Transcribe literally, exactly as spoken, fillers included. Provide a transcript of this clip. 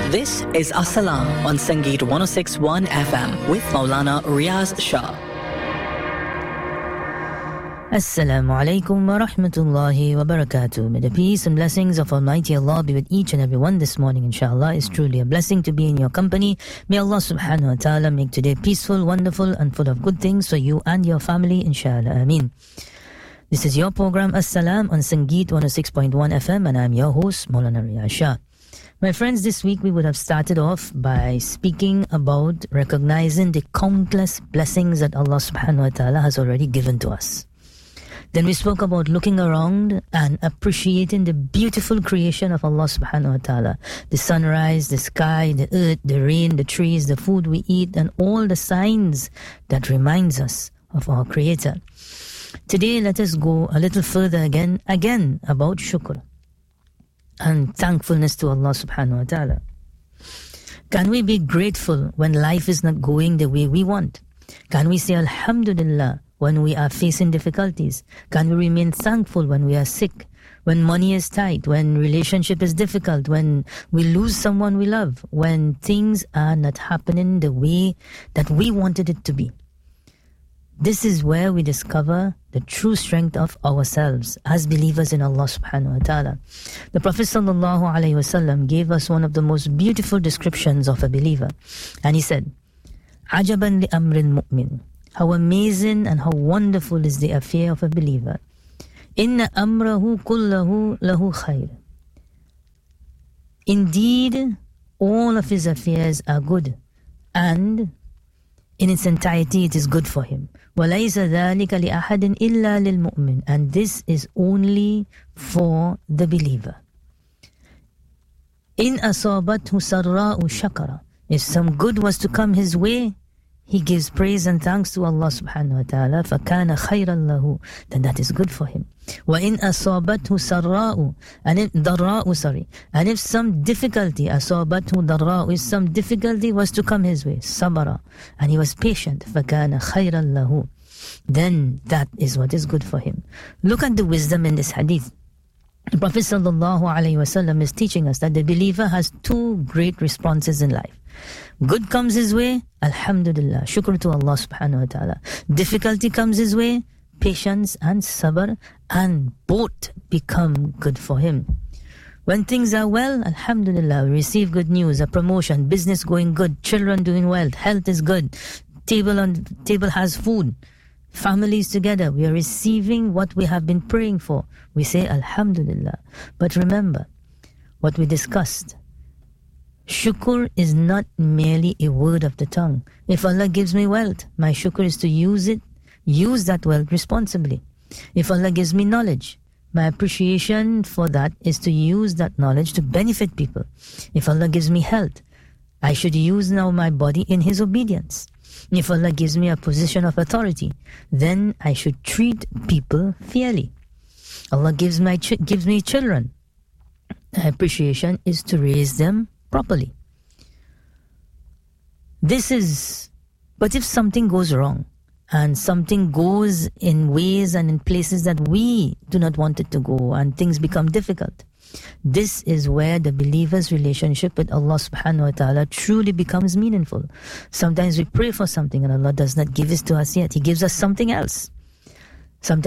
This is As-Salam on Sangeet one oh six point one F M with Maulana Riaz Shah. Assalamu alaikum wa rahmatullahi wa barakatuh. May the peace and blessings of Almighty Allah be with each and every one this morning, inshallah. It's truly a blessing to be in your company. May Allah subhanahu wa ta'ala make today peaceful, wonderful and full of good things for you and your family, inshallah. Ameen. This is your program As-Salam on Sangeet one oh six point one F M and I'm your host, Maulana Riaz Shah. My friends, this week we would have started off by speaking about recognizing the countless blessings that Allah subhanahu wa ta'ala has already given to us. Then we spoke about looking around and appreciating the beautiful creation of Allah subhanahu wa ta'ala. The sunrise, the sky, the earth, the rain, the trees, the food we eat, and all the signs that reminds us of our Creator. Today, let us go a little further again, again about shukr and thankfulness to Allah subhanahu wa ta'ala. Can we be grateful when life is not going the way we want? Can we say Alhamdulillah when we are facing difficulties? Can we remain thankful when we are sick, when money is tight, when relationship is difficult, when we lose someone we love, when things are not happening the way that we wanted it to be? This is where we discover the true strength of ourselves as believers in Allah subhanahu wa ta'ala. The Prophet sallallahu alayhi wasallam gave us one of the most beautiful descriptions of a believer. And he said, Ajaban li amril mu'min. How amazing and how wonderful is the affair of a believer. Inna amrahu kullahu lahu khair. Indeed, all of his affairs are good, and in its entirety it is good for him. وَلَيْسَ ذَلِكَ لِأَحَدٍ إِلَّا لِلْمُؤْمِنِ. And this is only for the believer. إِنْ أَصَابَتْهُ سَرَّاءُ شَكَرًا. If some good was to come his way, he gives praise and thanks to Allah subhanahu wa ta'ala. فَكَانَ خَيْرًا لَهُ. Then that is good for him. وَإِنْ أَصَابَتْهُ سَرَّاءُ And if ضَرَّاءُ sorry. And if some difficulty, أَصَابَتْهُ ضَرَّاءُ If some difficulty was to come his way, صَبَرًا And he was patient. فَكَانَ خَيْرًا لَهُ. Then that is what is good for him. Look at the wisdom in this hadith. The Prophet sallallahu alaihi wasallam is teaching us that the believer has two great responses in life. Good comes his way, Alhamdulillah, shukr to Allah subhanahu wa ta'ala. Difficulty comes his way, patience and sabr, and both become good for him. When things are well, Alhamdulillah, we receive good news, a promotion, business going good, children doing well, health is good, table on table has food, families together, we are receiving what we have been praying for. We say Alhamdulillah. But remember what we discussed. Shukr is not merely a word of the tongue. If Allah gives me wealth, my shukr is to use it, use that wealth responsibly. If Allah gives me knowledge, my appreciation for that is to use that knowledge to benefit people. If Allah gives me health, I should use now my body in His obedience. If Allah gives me a position of authority, then I should treat people fairly. Allah gives, my ch- gives me children. My appreciation is to raise them properly. This is, but if something goes wrong, and something goes in ways and in places that we do not want it to go, and things become difficult, this is where the believer's relationship with Allah subhanahu wa ta'ala truly becomes meaningful. Sometimes we pray for something and Allah does not give it to us yet. He gives us something else. Sometimes